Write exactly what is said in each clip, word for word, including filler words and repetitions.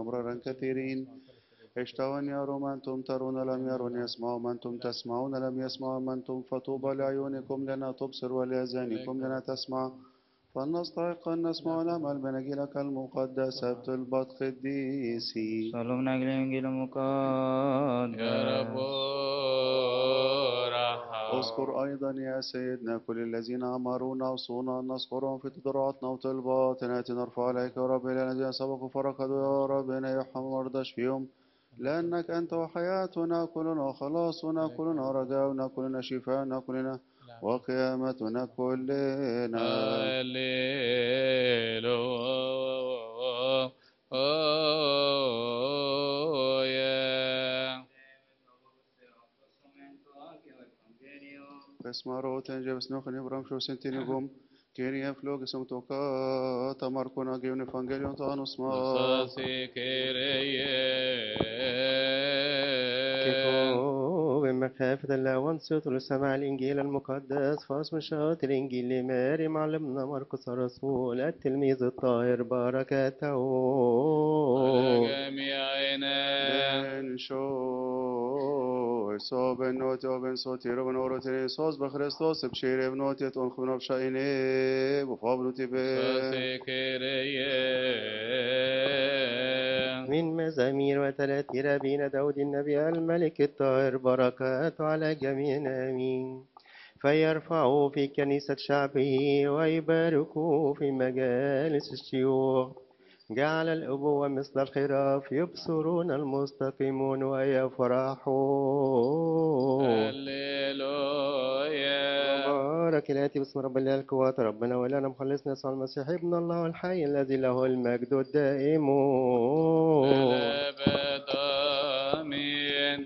أبرارا كثيرين اشتهوا أن يروا ما أنتم ترون لم يرون، يسمعوا ما أنتم تسمعون لم يسمعوا ما أنتم، فطوبى لعيونكم لنا تبصر ولآذانكم لنا تسمع، فلنستحق أن نسمع ونعمل بنجيلك المقدسة بطلبة قديسي. صلوا من أجل الإنجيل المقدس. يا رب رحم. اذكر أيضا يا سيدنا كل الذين أمرونا وصونا أن نذكرهم في تضرعاتنا وطلباتنا التي نرفع عليك يا رب، إلى الذين سبقوا فركضوا يا رب يرحم وارضاش فيهم، لأنك أنت وحياتنا كلنا وخلاصنا كلنا رجاؤنا كلنا شفاءنا كلنا وقيامتنا كلنا. هللويا. Pesma roten jeves nochen ibram shosen tinigum. Kyrie flogis toka tamarkuna givn evangelion ta anusma. نصاصي كيريه. كيفو بمخافة الله وانصتوا لسماع الإنجيل المقدس، فاسم شهادة الإنجيل لماري معلمنا مرقس الرسول التلميذ الطاهر بركاته على جميعنا. Ben shoy so ben not yo ben so tiro ben oro tiri sos be Christos bshire vnot yet on khvno bshaine bu fabluti be. نصاصي كيريه. من مزامير وتلاتير بين داود النبي الملك الطاهر بركاته على جميعنا آمين. فيرفعوا في كنيسة شعبه ويباركوا في مجالس الشيوخ. جعل الأبوة مثل الخراف يبصرون المستقيمون ويفرحون. هللويا. مبارك الآتي باسم رب الله القوات ربنا ولنا مخلصنا يسوع المسيح ابن الله الحي الذي له المجد الدائم. الأبد آمين.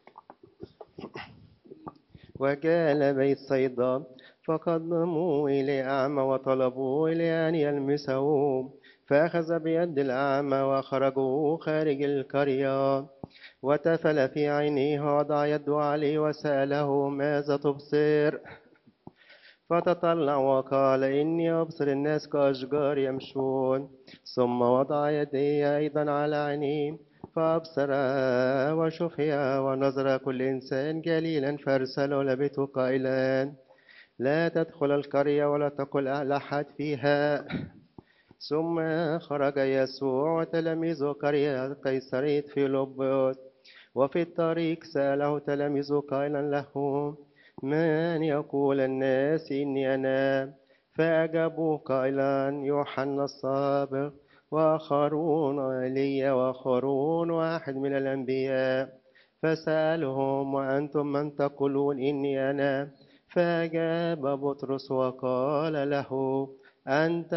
وجاء بيت صيدا فقدموا إلى أعمى وطلبوا إلى أن يلمسه، فأخذ بيد الأعمى وخرجوا خارج القرية، وتفل في عينيه ووضع يده عليه وسأله ماذا تبصر؟ فتطلع وقال إني أبصر الناس كأشجار يمشون، ثم وضع يديه أيضا على عينيه فأبصر وشفي، ونظر كل إنسان جليلا فأرسله لبيته قائلا لا تدخل القرية ولا تقل لأحد فيها. ثم خرج يسوع وتلاميذه قرية قيصرية فيلبس، وفي الطريق سأله تلاميذه قائلا له من يقول الناس إني أنا؟ فأجابوا قائلا يوحنا السابق، وآخرون إيليا، وآخرون واحد من الأنبياء. فسألهم وأنتم من تقولون إني أنا؟ فأجاب بطرس وقال له أنت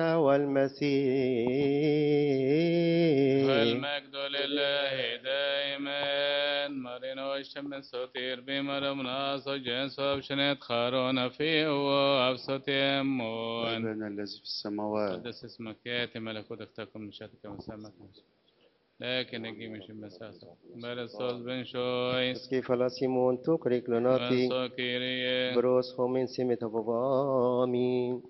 والمسيح. والمجد لله دائما. مرينا وشم سوتير بمرمنا سجن سوبشنت خارونا فيه وأبسط يمون. أبانا الذي في السماوات. قدس اسمك ياتي ملكوتك تكن مشيئتك وسمك لكن نجي مش مساسة برسوس بن شويس كيف لا سيمون تكرك لناتي من سوكيريه بروس خومين سيمت أبوامي.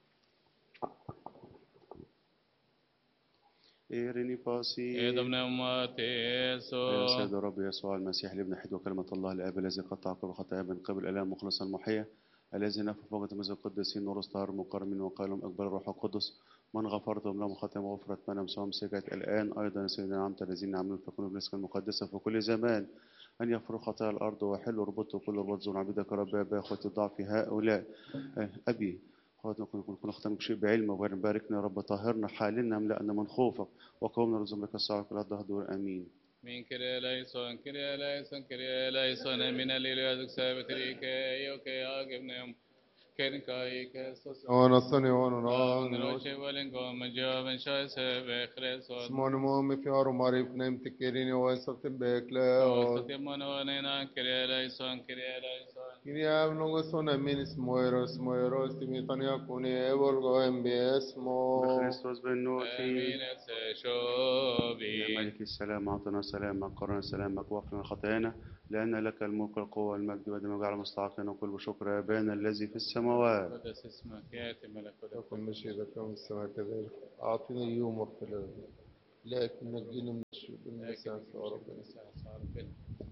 إيريني باسي. إيدم نماتي يا يسوع. سيد الرب يسوع المسيح الابن الوحيد وكلمة الله الآب الذي قطع كل خطايا من قبل الآب مخلصا محيا، الذي نفى فوق تميز القديسين ورث طاهر مكرمين وقال لهم اقبلوا الروح القدس من غفرتم لهم خطاياهم وغفرت ما نمسهم سكت. الآن أيضا سيدنا نعمت الذين عملوا فكونوا بنسك المقدسة في كل زمان أن يغفروا خطايا الأرض ويحلوا ربطوا كل ربط زون عبيدك رب يا أخوتي الضعف هؤلاء. أبي كنا نختم بشيء بعلم وغير باركنا يا رب طهرنا حالنا املأنا من خوفك وقومنا رزقنا بك الساعة كلها الدهر آمين. من كريا ليسون كريا ليسون كريا ليسون من الليل يزك سابت ريكي يوكي أجبنهم كن كاي كسوس وانا صني وانا من نان روشي ولنكم جواب شايس بخريسون اسمون مومي في عرو معرف نيم تكيريني ويسفت بيكلا وستيمون ونينا كريا ليسون كريا ليسون كريا ابنو سونا من اسمويرو اسمويرو استميتاني اكوني ايبولغو ام بي اسمو بخريستوس بالنوتي. آمين سشوبي. يا ملك السلام أعطنا سلامك قرنا سلامك واغفر لنا خطايانا لأن لك الملك والقوة والمجد والدم على مستحقنا وكل بشكر يا أبانا الذي في السماوات. قدس اسمك ياتي ملكوتك تكن مشيئتك كما في السماء كذلك. اعطنا اليوم وقت لكن نجينا من الشر من لكن الساعة ربنا. ربنا